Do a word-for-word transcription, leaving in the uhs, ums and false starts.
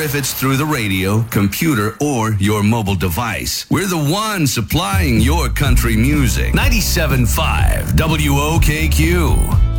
matter if it's through the radio, computer, or your mobile device. We're the one supplying your country music. ninety-seven point five W O K Q.